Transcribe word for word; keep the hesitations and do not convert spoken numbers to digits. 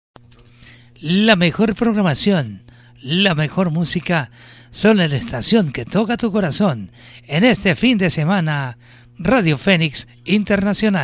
La mejor programación, la mejor música, son en la estación que toca tu corazón. En este fin de semana, Radio Fénix Internacional.